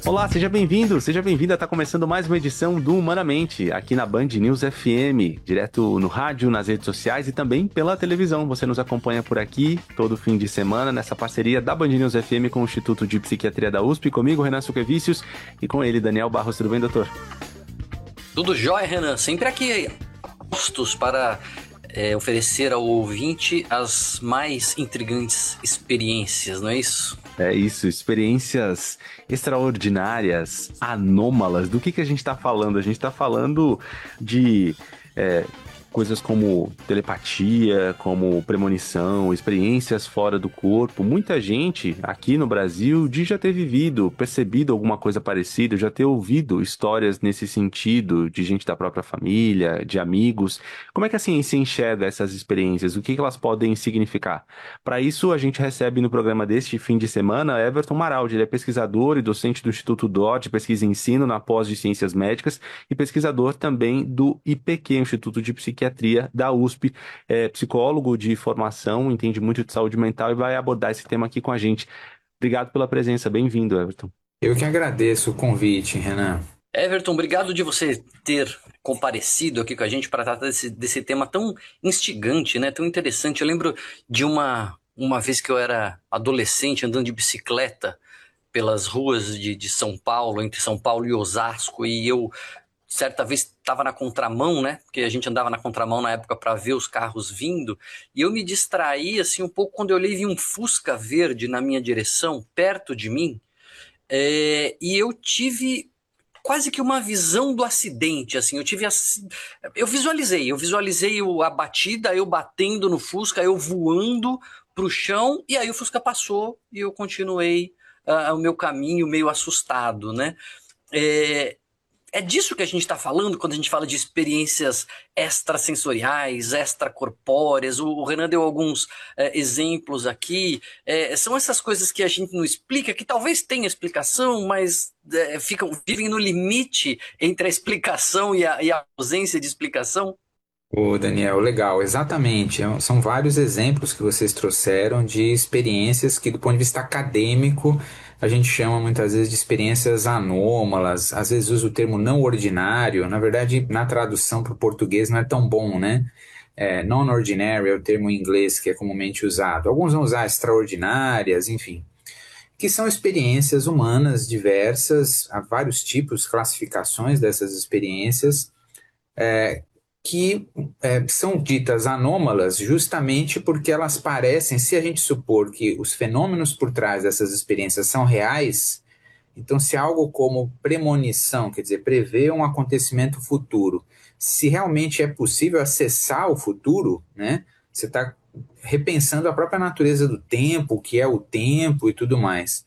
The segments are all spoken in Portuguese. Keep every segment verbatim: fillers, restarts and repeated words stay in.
Olá, seja bem-vindo, seja bem-vinda. Está começando mais uma edição do Humanamente, aqui na Band News F M, direto no rádio, nas redes sociais e também pela televisão. Você nos acompanha por aqui todo fim de semana nessa parceria da Band News F M com o Instituto de Psiquiatria da U S P, comigo, Renan Suquevicius, e com ele, Daniel Barros. Tudo bem, doutor? Tudo jóia, Renan. Sempre aqui postos para é, oferecer ao ouvinte as mais intrigantes experiências, não é isso? É isso, experiências extraordinárias, anômalas. Do que, que a gente está falando? A gente está falando de é, coisas como telepatia, como premonição, experiências fora do corpo. Muita gente aqui no Brasil diz já ter vivido, percebido alguma coisa parecida, já ter ouvido histórias nesse sentido, de gente da própria família, de amigos. Como é que a ciência enxerga essas experiências? O que, que elas podem significar? Para isso, a gente recebe no programa deste fim de semana Everton Maraldi. Ele é pesquisador e docente do Instituto D O T, Pesquisa e Ensino, na pós de Ciências Médicas, e pesquisador também do I P Q, Instituto de Psiquiatria da U S P, é psicólogo de formação, entende muito de saúde mental e vai abordar esse tema aqui com a gente. Obrigado pela presença, bem-vindo, Everton. Eu que agradeço o convite, Renan. Everton, obrigado de você ter comparecido aqui com a gente para tratar desse, desse tema tão instigante, né? Tão interessante. Eu lembro de uma, uma vez que eu era adolescente andando de bicicleta pelas ruas de, de São Paulo, entre São Paulo e Osasco, e eu certa vez estava na contramão, né? Porque a gente andava na contramão na época para ver os carros vindo. E eu me distraí assim um pouco quando eu olhei e vi um Fusca verde na minha direção, perto de mim. É, e eu tive quase que uma visão do acidente, assim. Eu tive, eu visualizei, eu visualizei a batida, eu batendo no Fusca, eu voando pro chão. E aí o Fusca passou e eu continuei uh, o meu caminho meio assustado, né? É, É disso que a gente está falando quando a gente fala de experiências extrasensoriais, extracorpóreas. O, o Renan deu alguns é, exemplos aqui. É, são essas coisas que a gente não explica, que talvez tenha explicação, mas é, ficam, vivem no limite entre a explicação e a, e a ausência de explicação. Ô, Daniel, legal, exatamente. É, São vários exemplos que vocês trouxeram de experiências que, do ponto de vista acadêmico, a gente chama muitas vezes de experiências anômalas, às vezes usa o termo não ordinário. Na verdade, na tradução para o português não é tão bom, né? É, non-ordinary é o termo em inglês que é comumente usado. Alguns vão usar extraordinárias, enfim. Que são experiências humanas diversas, há vários tipos, classificações dessas experiências, é, que é, são ditas anômalas justamente porque elas parecem, se a gente supor que os fenômenos por trás dessas experiências são reais, então se algo como premonição, quer dizer, prever um acontecimento futuro, se realmente é possível acessar o futuro, né, você está repensando a própria natureza do tempo, o que é o tempo e tudo mais.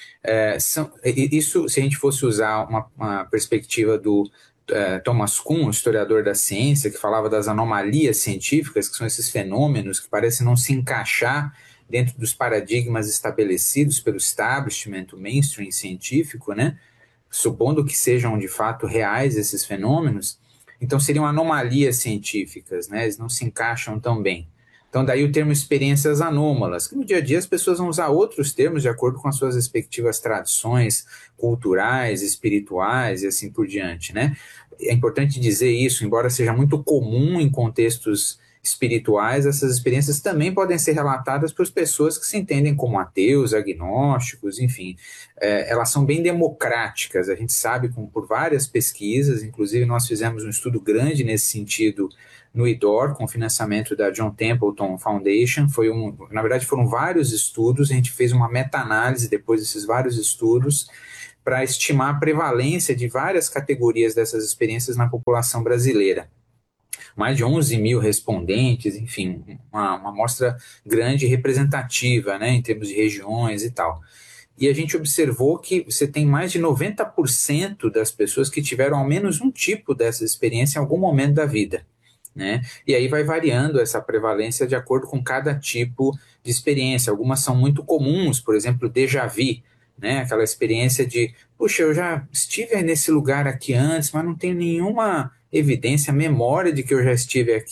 É, são, isso, se a gente fosse usar uma, uma perspectiva do Thomas Kuhn, historiador da ciência, que falava das anomalias científicas, que são esses fenômenos que parecem não se encaixar dentro dos paradigmas estabelecidos pelo establishment, o mainstream científico, né? Supondo que sejam de fato reais esses fenômenos, então seriam anomalias científicas, né? Eles não se encaixam tão bem. Então daí o termo experiências anômalas, que no dia a dia as pessoas vão usar outros termos de acordo com as suas respectivas tradições culturais, espirituais e assim por diante, né? É importante dizer isso, embora seja muito comum em contextos espirituais, essas experiências também podem ser relatadas por pessoas que se entendem como ateus, agnósticos, enfim. É, elas são bem democráticas, a gente sabe com, por várias pesquisas, inclusive nós fizemos um estudo grande nesse sentido no I D O R, com financiamento da John Templeton Foundation. Foi um, na verdade foram vários estudos, a gente fez uma meta-análise depois desses vários estudos para estimar a prevalência de várias categorias dessas experiências na população brasileira. Mais de onze mil respondentes, enfim, uma, uma amostra grande e representativa, né, em termos de regiões e tal. E a gente observou que você tem mais de noventa por cento das pessoas que tiveram ao menos um tipo dessa experiência em algum momento da vida, né? E aí vai variando essa prevalência de acordo com cada tipo de experiência. Algumas são muito comuns, por exemplo, déjà vu, né? Aquela experiência de, puxa, eu já estive nesse lugar aqui antes, mas não tenho nenhuma evidência, memória de que eu já estive aqui,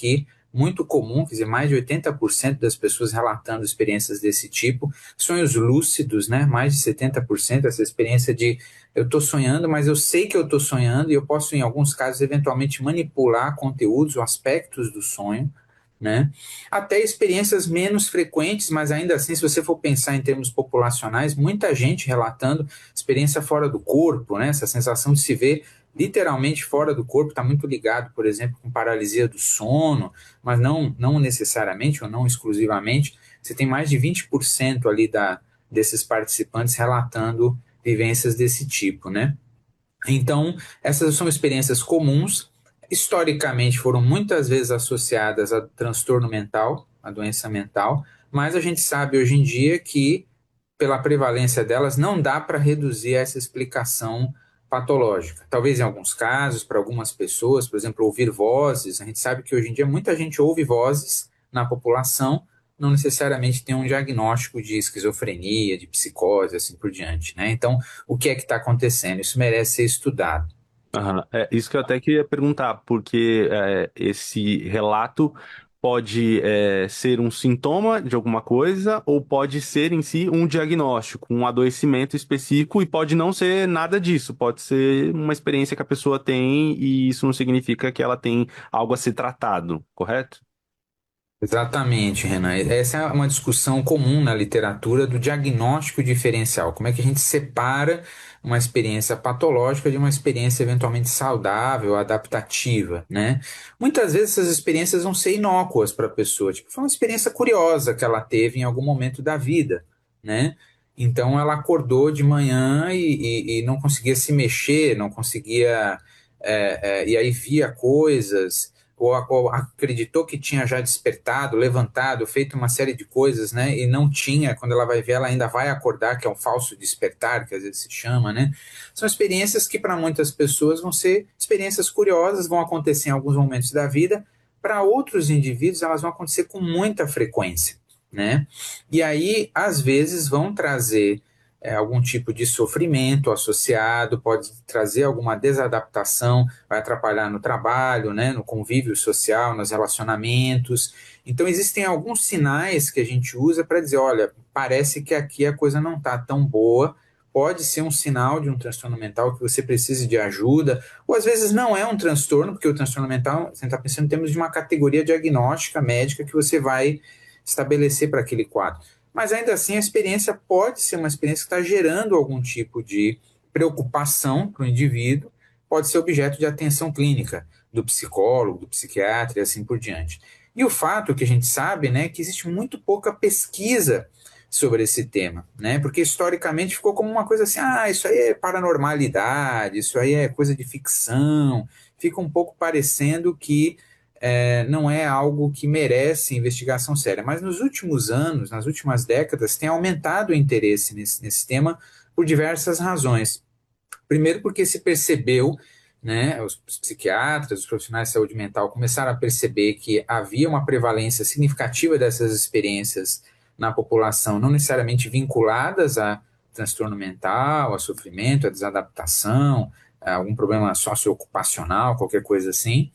muito comum, quer dizer, mais de oitenta por cento das pessoas relatando experiências desse tipo. Sonhos lúcidos, né? Mais de setenta por cento, essa experiência de eu estou sonhando, mas eu sei que eu estou sonhando e eu posso, em alguns casos, eventualmente manipular conteúdos ou aspectos do sonho, né? Até experiências menos frequentes, mas ainda assim, se você for pensar em termos populacionais, muita gente relatando experiência fora do corpo, né? Essa sensação de se ver literalmente fora do corpo está muito ligado, por exemplo, com paralisia do sono, mas não, não necessariamente ou não exclusivamente. Você tem mais de vinte por cento ali da, desses participantes relatando vivências desse tipo, né? Então, essas são experiências comuns, historicamente foram muitas vezes associadas a transtorno mental, a doença mental, mas a gente sabe hoje em dia que, pela prevalência delas, não dá para reduzir essa explicação patológica. Talvez em alguns casos, para algumas pessoas, por exemplo, ouvir vozes, a gente sabe que hoje em dia muita gente ouve vozes na população, não necessariamente tem um diagnóstico de esquizofrenia, de psicose, assim por diante, né? Então, o que é que está acontecendo? Isso merece ser estudado. Aham. É isso que eu até queria perguntar, porque é, esse relato pode é, ser um sintoma de alguma coisa ou pode ser em si um diagnóstico, um adoecimento específico e pode não ser nada disso, pode ser uma experiência que a pessoa tem e isso não significa que ela tem algo a ser tratado, correto? Exatamente, Renan. Essa é uma discussão comum na literatura do diagnóstico diferencial. Como é que a gente separa uma experiência patológica de uma experiência eventualmente saudável, adaptativa, né? Muitas vezes essas experiências vão ser inócuas para a pessoa. Tipo, foi uma experiência curiosa que ela teve em algum momento da vida, né? Então ela acordou de manhã e, e- e não conseguia se mexer, não conseguia... é, é, e aí via coisas ou, ou acreditou que tinha já despertado, levantado, feito uma série de coisas, né? E não tinha, quando ela vai ver, ela ainda vai acordar, que é um falso despertar, que às vezes se chama, né? São experiências que para muitas pessoas vão ser experiências curiosas, vão acontecer em alguns momentos da vida, para outros indivíduos elas vão acontecer com muita frequência, né? E aí, às vezes, vão trazer é, algum tipo de sofrimento associado, pode trazer alguma desadaptação, vai atrapalhar no trabalho, né, no convívio social, nos relacionamentos. Então, existem alguns sinais que a gente usa para dizer, olha, parece que aqui a coisa não está tão boa, pode ser um sinal de um transtorno mental que você precise de ajuda, ou às vezes não é um transtorno, porque o transtorno mental, você está pensando em termos de uma categoria diagnóstica médica que você vai estabelecer para aquele quadro. Mas ainda assim a experiência pode ser uma experiência que está gerando algum tipo de preocupação para o indivíduo, pode ser objeto de atenção clínica do psicólogo, do psiquiatra e assim por diante. E o fato que a gente sabe, né, que existe muito pouca pesquisa sobre esse tema, né, porque historicamente ficou como uma coisa assim, ah, isso aí é paranormalidade, isso aí é coisa de ficção, fica um pouco parecendo que é, não é algo que merece investigação séria. Mas nos últimos anos, nas últimas décadas, tem aumentado o interesse nesse, nesse tema por diversas razões. Primeiro, porque se percebeu, né, os psiquiatras, os profissionais de saúde mental começaram a perceber que havia uma prevalência significativa dessas experiências na população, não necessariamente vinculadas a transtorno mental, a sofrimento, a desadaptação, a algum problema socioocupacional, qualquer coisa assim.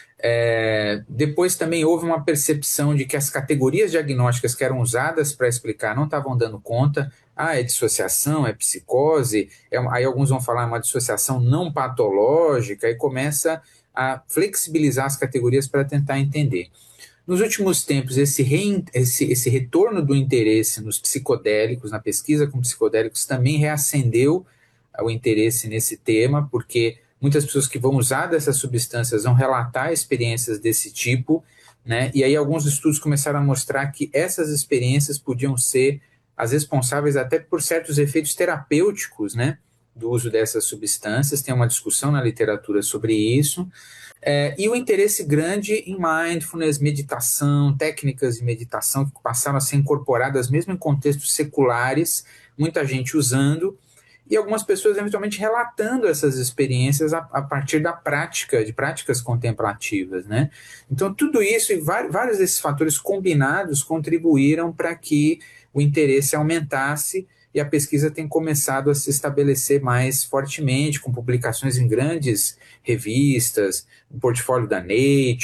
É, depois também houve uma percepção de que as categorias diagnósticas que eram usadas para explicar não estavam dando conta. Ah, é dissociação, é psicose, é, aí alguns vão falar uma dissociação não patológica e começa a flexibilizar as categorias para tentar entender. Nos últimos tempos, esse, re, esse, esse retorno do interesse nos psicodélicos, na pesquisa com psicodélicos, também reacendeu o interesse nesse tema, porque muitas pessoas que vão usar dessas substâncias vão relatar experiências desse tipo, né? E aí alguns estudos começaram a mostrar que essas experiências podiam ser as responsáveis até por certos efeitos terapêuticos, né, do uso dessas substâncias. Tem uma discussão na literatura sobre isso. É, e o interesse grande em mindfulness, meditação, técnicas de meditação que passaram a ser incorporadas mesmo em contextos seculares, muita gente usando, e algumas pessoas eventualmente relatando essas experiências a, a partir da prática, de práticas contemplativas, né? Então, tudo isso e vários desses fatores combinados contribuíram para que o interesse aumentasse e a pesquisa tem começado a se estabelecer mais fortemente, com publicações em grandes revistas, o portfólio da Nature,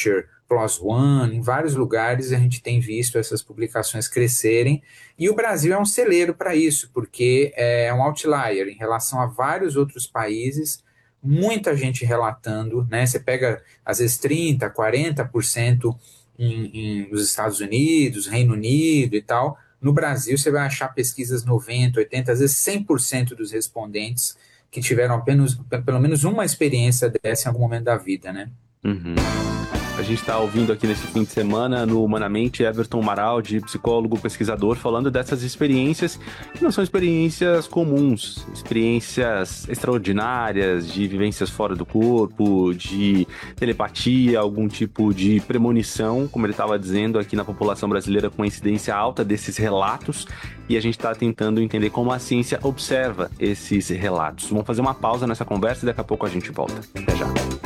PLOS ONE, em vários lugares a gente tem visto essas publicações crescerem, e o Brasil é um celeiro para isso, porque é um outlier em relação a vários outros países, muita gente relatando, né? Você pega às vezes trinta, quarenta por cento em, em, nos Estados Unidos, Reino Unido e tal. No Brasil você vai achar pesquisas noventa, oitenta, às vezes cem por cento dos respondentes que tiveram apenas, pelo menos uma experiência dessa em algum momento da vida, né? Uhum. A gente está ouvindo aqui nesse fim de semana no Humanamente Everton Maraldi, psicólogo, pesquisador, falando dessas experiências que não são experiências comuns, experiências extraordinárias, de vivências fora do corpo, de telepatia, algum tipo de premonição, como ele estava dizendo, aqui na população brasileira com incidência alta desses relatos, e a gente está tentando entender como a ciência observa esses relatos. Vamos fazer uma pausa nessa conversa e daqui a pouco a gente volta. Até já.